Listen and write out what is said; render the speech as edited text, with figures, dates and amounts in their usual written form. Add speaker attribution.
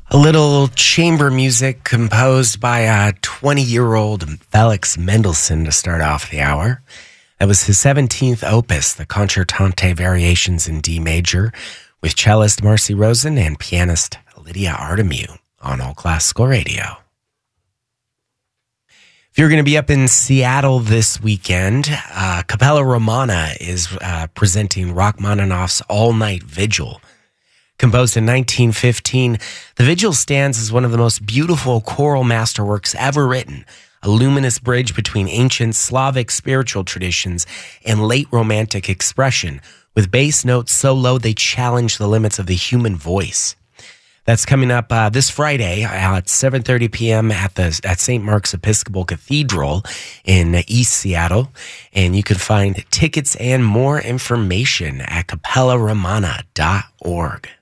Speaker 1: A little chamber music composed by a 20-year-old Felix Mendelssohn to start off the hour. That was his 17th opus, the Concertante Variations in D major, with cellist Marcy Rosen and pianist Lydia Artemiou on All Classical Radio. If you're going to be up in Seattle this weekend, Capella Romana is presenting Rachmaninoff's All-Night Vigil. Composed in 1915, the Vigil stands as one of the most beautiful choral masterworks ever written, a luminous bridge between ancient Slavic spiritual traditions and late Romantic expression, with bass notes so low they challenge the limits of the human voice. That's coming up this Friday at 7:30 p.m. at St. Mark's Episcopal Cathedral in East Seattle. And you can find tickets and more information at capellaromana.org.